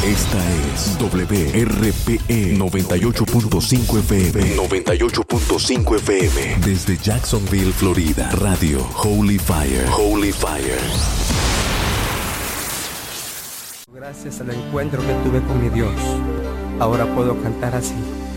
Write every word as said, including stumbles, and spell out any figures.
Esta es W R P E noventa y ocho punto cinco F M. noventa y ocho punto cinco F M. Desde Jacksonville, Florida. Radio Holy Fire. Holy Fire. Gracias al encuentro que tuve con mi Dios, ahora puedo cantar así.